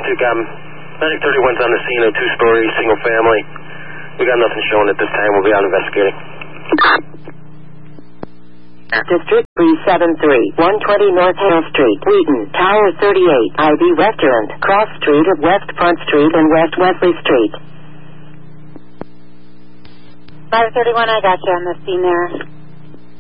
Captain. Medic 31's on the scene of two-story, single family. We got nothing showing at this time. We'll be out investigating. District 373, 120 North Hale Street, Wheaton, Tower 38, IB Restaurant, Cross Street of West Front Street and West Wesley Street. 531, I got you on the scene there.